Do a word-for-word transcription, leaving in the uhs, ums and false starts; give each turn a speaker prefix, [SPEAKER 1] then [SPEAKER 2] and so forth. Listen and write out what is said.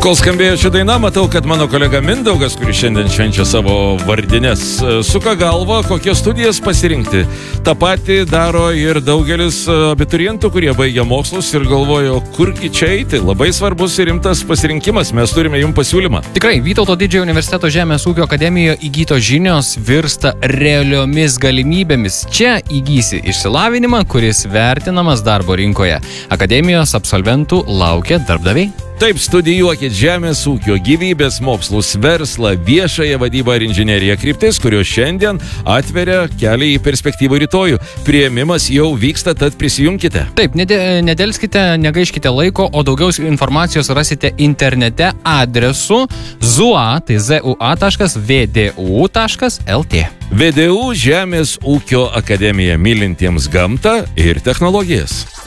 [SPEAKER 1] Kol skambėjo ši daina, matau, kad mano kolega Mindaugas, kuris šiandien švenčia savo vardines, suka galvą, kokias studijas pasirinkti. Ta pati daro ir daugelis abiturientų, kurie baigia mokslus ir galvojo, kurgi čia eiti. Labai svarbus ir rimtas pasirinkimas, mes turime jums pasiūlymą.
[SPEAKER 2] Tikrai, Vytauto didžiojo universiteto Žemės ūkio akademijoje įgytos žinios virsta realiomis galimybėmis. Čia įgysi išsilavinimą, kuris vertinamas darbo rinkoje. Akademijos absolventų laukia darbdaviai.
[SPEAKER 1] Taip, studijuokit žemės ūkio, gyvybės mokslus, verslą, viešąją vadybą ir inžineriją kryptis, kurios šiandien atveria kelią į perspektyvų rytojų. Priėmimas jau vyksta, tad prisijunkite.
[SPEAKER 2] Taip, nedelskite, negaiškite laiko, o daugiau informacijos rasite internete adresu zua, tai zua taškas v d u taškas l t.
[SPEAKER 1] V D U Žemės ūkio akademija, mylintiems gamtą ir technologijas.